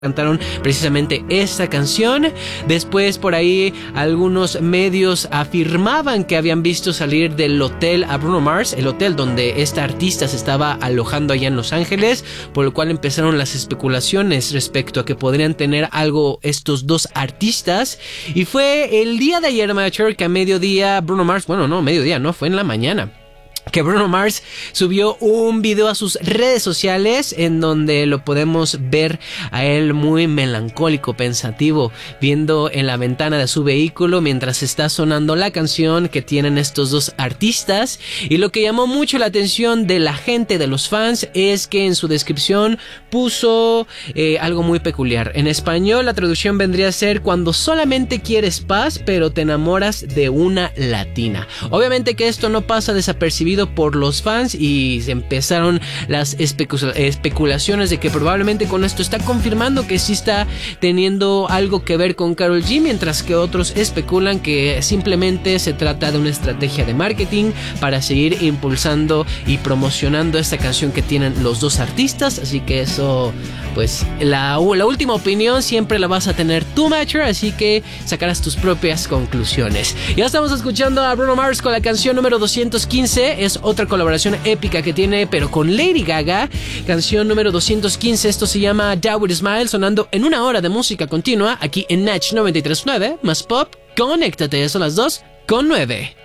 cantaron precisamente esta canción. Después por ahí algunos medios afirmaban que habían visto salir del hotel a Bruno Mars, el hotel donde esta artista se estaba alojando allá en Los Ángeles, por lo cual empezaron las especulaciones respecto a que podrían tener algo estos dos artistas. Y fue el día de ayer, Macher, que a mediodía Bruno Mars, bueno, no, mediodía, no, fue en la mañana, que Bruno Mars subió un video a sus redes sociales en donde lo podemos ver a él muy melancólico, pensativo, viendo en la ventana de su vehículo mientras está sonando la canción que tienen estos dos artistas. Y lo que llamó mucho la atención de la gente, de los fans, es que en su descripción puso algo muy peculiar. En español la traducción vendría a ser: cuando solamente quieres paz pero te enamoras de una latina. Obviamente que esto no pasa desapercibido por los fans y se empezaron las especulaciones de que probablemente con esto está confirmando que sí está teniendo algo que ver con Karol G, mientras que otros especulan que simplemente se trata de una estrategia de marketing para seguir impulsando y promocionando esta canción que tienen los dos artistas. Así que eso, pues la última opinión siempre la vas a tener tú, Macher, así que sacarás tus propias conclusiones. Ya estamos escuchando a Bruno Mars con la canción número 215. Es otra colaboración épica que tiene, pero con Lady Gaga. Canción número 215. Esto se llama Die With A Smile, sonando en una hora de música continua aquí en Natch 93.9 más pop. Conéctate, son las 2:09.